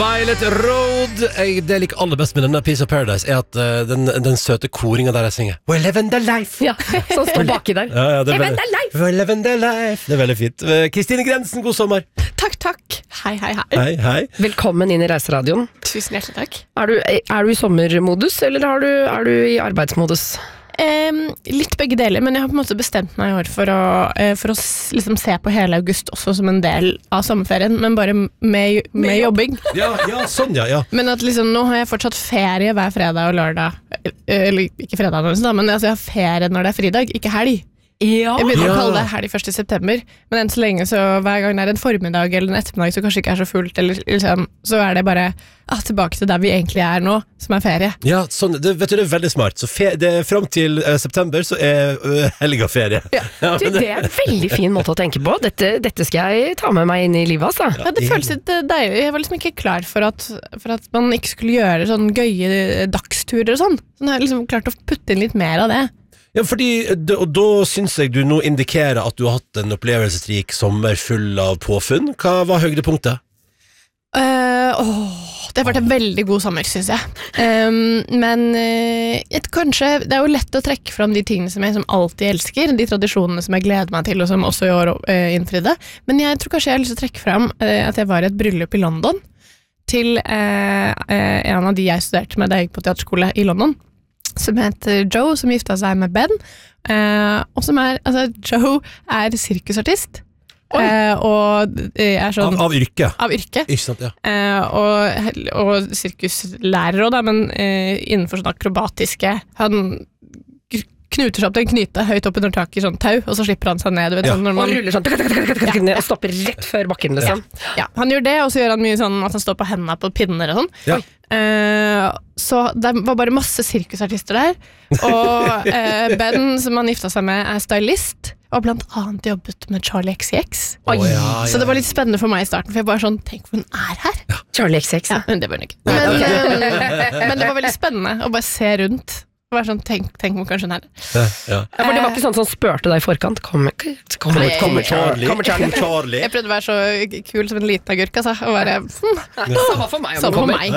Violet Road. Det jeg liker aller best med denne Piece of Paradise er at den søte koringen der jeg synger We're living the life. Ja, som står baki der. Det er veldig, We're living the life. Det er veldig fint. Kristine Grensen, god sommer. Takk. Hei. Hei. Velkommen inn i Reiseradioen. Tusen hjertelig takk. Er du i sommermodus, eller er du i arbeidsmodus? Litt begge deler, men jeg har på en måte bestemt meg i år for å liksom se på hele august også som en del av sommerferien, men bare med jobbing. Ja, sånn, ja. Men at liksom, nå har jeg fortsatt ferie hver fredag og lørdag, eller ikke fredag, men altså jeg har ferie når det er fridag, ikke helg. Ja. Jeg begynner å kalle det helg 1. september, men enn så lenge så hver gang det er en formiddag eller en ettermiddag så kanskje ikke er så fullt, eller liksom, så er det bare tilbake til der vi egentlig er nå, som er ferie. Ja, sånn, det er veldig smart. Så det er frem til september så er helga ferie. Ja. Det er en veldig fin måte å tenke på. Dette skal jeg ta med meg inn i livet, altså. Ja, det føles litt deilig. Jeg var liksom ikke klar for at man ikke skulle gjøre sånn gøye dagsturer og sånn. Så nå har jeg liksom klart å putte inn litt mer av det. Ja, fordi, og da synes jeg du nå indikerer at du har hatt en opplevelsesrik sommer full av påfunn. Hva var høydepunktet? Det har vært en veldig god sommer, synes jeg. Men kanskje, det er jo lett å trekke fram de tingene som jeg som alltid elsker, de tradisjonene som jeg gleder meg til, og som også i år innfridde. Men jeg tror kanskje jeg har lyst til å trekke fram at jeg var i et bryllup i London til en av de jeg studerte med da jeg gikk på teaterskole i London, som heter Joe, som gifta seg med Ben, og som Joe er sirkusartist. Og er sånn av yrke. Ikke sant, ja. Og sirkuslærer også da, men innenfor sånn akrobatiske, han knuter seg opp til en knyte høyt opp under taket i sånn tau, og så slipper han seg ned, sånn, når man ruller sånn og stopper rett før bakken liksom. Ja, han gjør det, og så gjør han mye sånn at han står på hendene på pinner og sånn. Så det var bare masse sirkusartister der, og Ben, som han gifta seg med, er stylist, og blant annet jobbet med Charlie XCX. Så det var litt spennende for meg i starten, for jeg bare sånn, tenk hvor hun er her. Charlie XCX, ja. Men det var hun ikke. Men det var veldig spennende å bare se rundt. Det var sånn, tenk hvor kanskje hun er. Ja, for det var ikke sånn som spørte deg i forkant. Kommer Charlie. Jeg prøvde å være så kul som en liten agurk, altså. Og bare, Samme for meg. Samme for meg.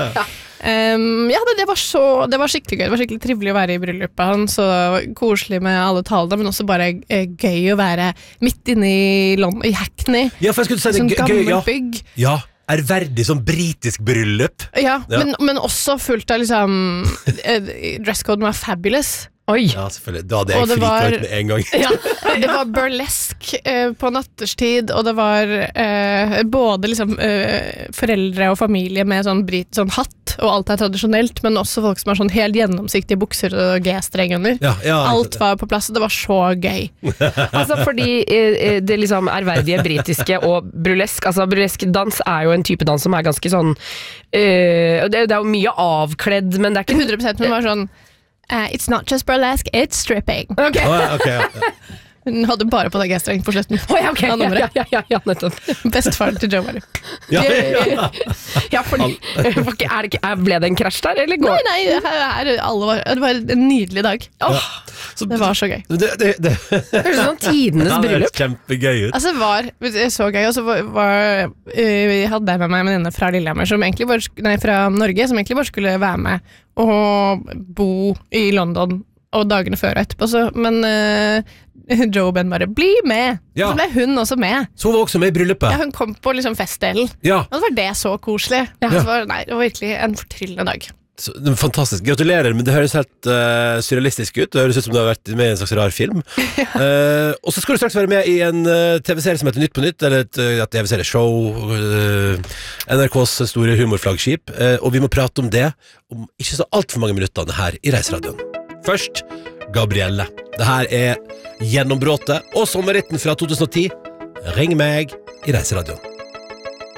Det var skikkelig gøy. Det var skikkelig trivelig å være i bryllupet hans, og koselig med alle talene, men også bare gøy å være midt inne i London, i Hackney. Ja, for jeg skulle si det gammelt bygg. Ja. Ærverdig sånn britisk bryllup. Ja. Men også fullt av liksom dresscoden var fabulous. Oi. Ja, selvfølgelig. Da hadde jeg frikart med en gang. Ja, det var burlesk på natterstid, og det var både liksom foreldre og familie med sånn hatt, og alt er tradisjonelt, men også folk som har sånn helt gjennomsiktige bukser og G-streng under. Ja, alt var på plass, og det var så gøy. Altså fordi det liksom ærverdige britiske og burlesk, altså burlesk dans er jo en type dans som er ganske sånn det er jo mye avkledd, men det er ikke 100%, men det var sånn it's not just burlesque, it's stripping. Okay. Hun hadde bare på deg G-streng på slutten. Ja, nettopp. Bestefaren til Joe var det. Ja, fordi ble det en krasj der, eller går? Nei, det var en nydelig dag. Det var så gøy. Det høres sånn tidenes bryllup. Det kjempegøy ut. Altså, det var så gøy, og så jeg hadde med meg en venninne fra Lillehammer, fra Norge, som egentlig bare skulle være med og bo i London og dagene før og etterpå, men Joe og Ben bare, bli med! Ja. Så ble hun også med. Så hun var også med i bryllupet? Ja, hun kom på liksom festdelen. Ja. Og så var det så koselig. Det var virkelig en fortryllende dag. Fantastisk, gratulerer, men det høres helt surrealistisk ut. Det høres ut som du har vært med i en slags rar film. Og så skal du straks være med i en TV-serie som heter Nytt på Nytt, eller et TV-serieshow, NRKs store humorflaggskip, og vi må prate om det om ikke så alt for mange minutter her i Reiseradioen. Først Gabrielle. Det her er Gjennombråtet og sommerretten fra 2010. Ring meg i Reiseradioen.